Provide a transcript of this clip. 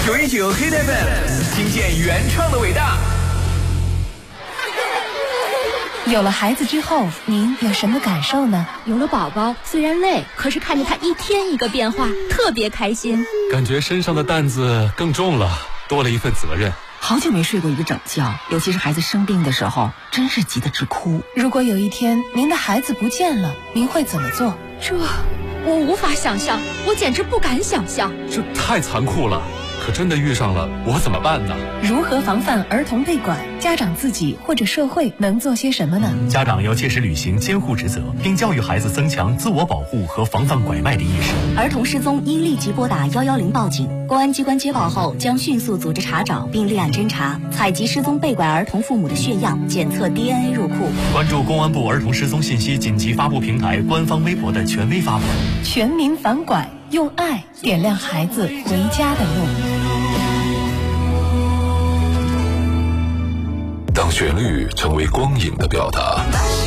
919 Hit FM， 听见原创的伟大。 有了孩子之后，您有什么感受呢？ 有了宝宝，虽然累，可是看着他一天一个变化，特别开心。 感觉身上的担子更重了，多了一份责任。 好久没睡过一个整觉，尤其是孩子生病的时候，真是急得直哭。 如果有一天您的孩子不见了，您会怎么做？ 这我无法想象，我简直不敢想象。 这太残酷了，可真的遇上了，我怎么办呢？ 如何防范儿童被拐？家长自己或者社会能做些什么呢？ 家长要切实履行监护职责，并教育孩子增强自我保护和防范拐卖的意识。 儿童失踪应立即拨打110报警，公安机关接报后将迅速组织查找并立案侦查，采集失踪被拐儿童父母的血样，检测 DNA 入库。 关注公安部儿童失踪信息紧急发布平台官方微博的权威发布。 全民反拐，用爱点亮孩子回家的路。 当旋律成为光影的表达，